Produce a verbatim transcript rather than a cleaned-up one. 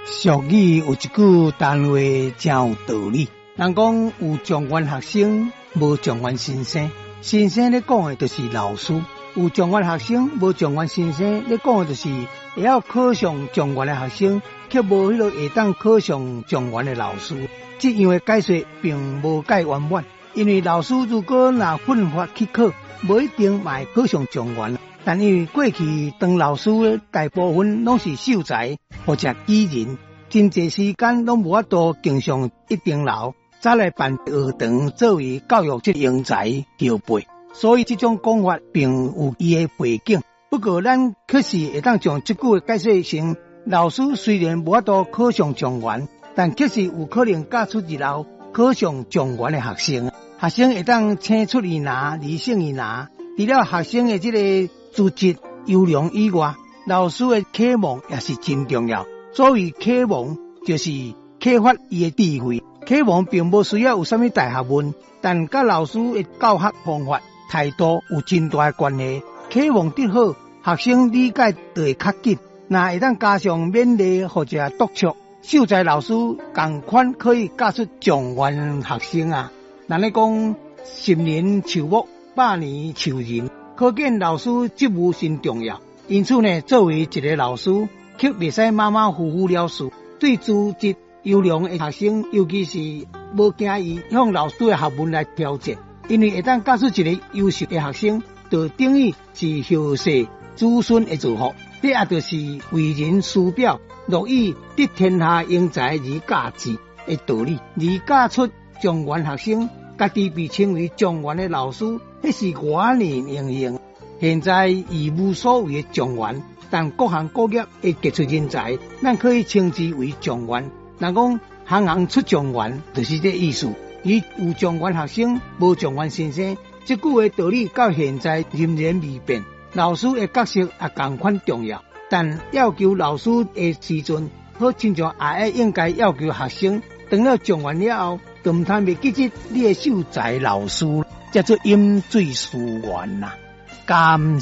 俗语有一句单话真有道理，人讲有状元学生，无状元先生。先生咧讲的就是老师，有状元学生，无状元先生咧讲的就是会晓考上状元的学生，却无迄个会当考上状元的老师。这样的解说并无介圆满，因为老师如果拿奋发去考，无一定嘛会考上状元。但因为过去当老师的大部分拢是秀才或者举人，真侪时间拢无法度经常一定留，早来办学堂作为教育这人才后辈，所以这种讲法并有伊的背景。不过咱确实会当将这句解释成，老师虽然无法度考上状元，但确实有可能教出日后考上状元的学生。学生会当青出于蓝，理性于蓝。除了学生的这个资质优良以外，老师的启蒙也是真重要。所谓启蒙，就是启发伊的智慧。启蒙并无需要有啥物大学问，但甲老师的教学方法、态度有真大的关系。启蒙得好，学生理解就会较紧。若会当加上勉励或者督促，秀才老师同款可以教出状元学生啊。人咧讲十年树木，百年树人，可见老师职务真重要。因此呢，作为一个老师，却袂使马马虎虎了事。对资质优良的学生，尤其是无惊伊向老师的学问来挑战，因为会当教出一个优秀的学生，就等于是后世子孙的祝福。这也就是为人师表，乐以得天下英才而教之的道理。而教出状元学生，家己被称为状元的老师，那是多年荣幸。现在已无所谓的状元，但各行各业的杰出人才，咱可以称之为状元。人讲行行出状元，就是这意思。而有状元学生，无状元先生，这句话道理到现在仍然未变。老师的角色也同款重要，但要求老师的时阵，好亲像也应该要求学生，当了状元了后，就唔通袂记得你的秀才老师，叫做饮水思源呐。感